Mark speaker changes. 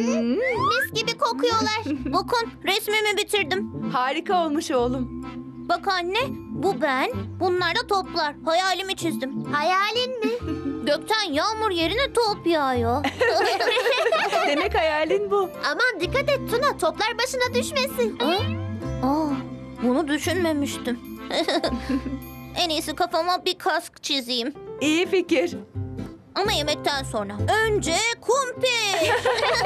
Speaker 1: Mis gibi kokuyorlar. Bakın resmimi bitirdim.
Speaker 2: Harika olmuş oğlum.
Speaker 1: Bak anne, bu ben, bunlar da toplar. Hayalimi çizdim. Hayalin mi? Gökten yağmur yerine top yağıyor.
Speaker 2: Demek hayalin bu.
Speaker 1: Aman dikkat et Tuna, toplar başına düşmesin. Bunu düşünmemiştim. En iyisi kafama bir kask çizeyim.
Speaker 2: İyi fikir.
Speaker 1: Ama yemekten sonra. Önce kumpir.